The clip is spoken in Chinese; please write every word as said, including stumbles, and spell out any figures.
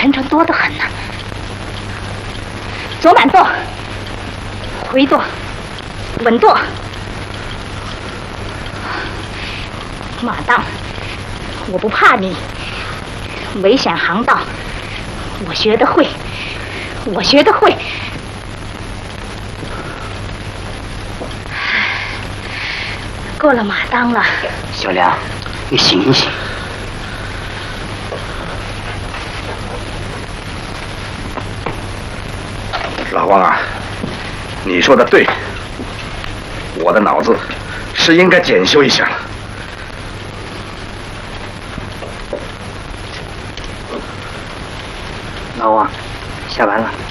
沉沉多得很呢。左满舵，回舵，稳舵。马当，我不怕你。危险航道，我学得会，我学得会。过了马当了。 小梁，你醒一醒。 老王啊，你说的对，我的脑子是应该检修一下了。 老王，下班了。